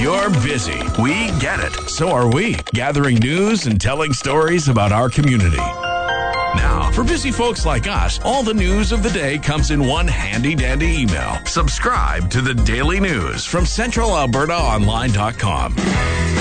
You're busy. We get it. So are we, gathering news and telling stories about our community. Now, for busy folks like us, all the news of the day comes in one handy-dandy email. Subscribe to the Daily News from CentralAlbertaOnline.com.